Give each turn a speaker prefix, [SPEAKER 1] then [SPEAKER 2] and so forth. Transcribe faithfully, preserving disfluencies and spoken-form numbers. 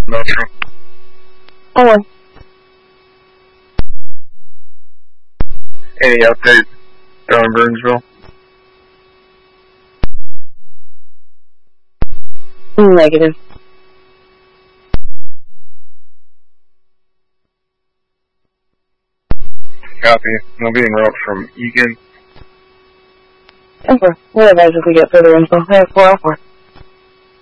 [SPEAKER 1] Industrial.
[SPEAKER 2] Oh.
[SPEAKER 1] Any update down in Burnsville?
[SPEAKER 2] Negative.
[SPEAKER 1] Copy. We'll be en route from Egan.
[SPEAKER 2] Emperor, we'll advise if we get further info. I have four oh four.